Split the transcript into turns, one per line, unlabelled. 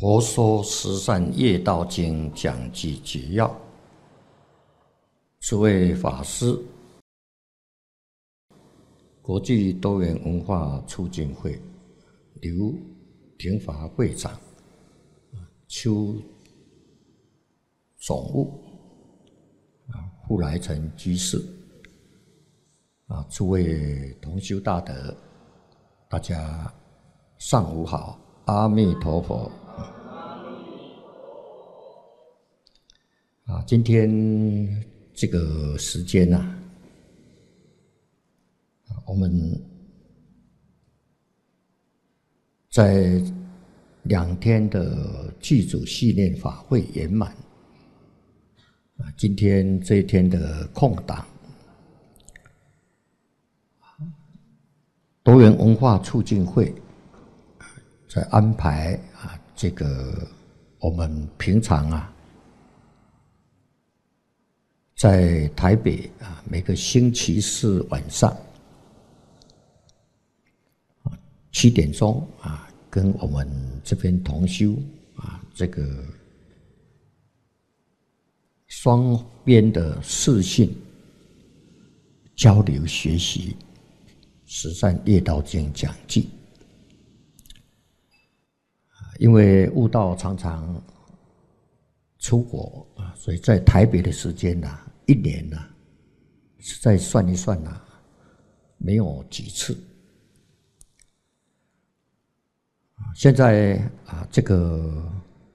佛说十善业道经讲记解要，诸位法师，国际多元文化促进会刘廷华会长、邱总务、傅来成居士，诸位同修大德，大家上午好，阿弥陀佛。今天这个时间我们在2天的祭祖系列法会圆满。今天这一天的空档，多元文化促进会在安排这个我们平常在台北每个星期四晚上7点钟跟我们这边同修这个双边的视讯交流学习十善业道经讲记。因为悟道常常出国所以在台北的时间1年实在算一算没有几次。现在这个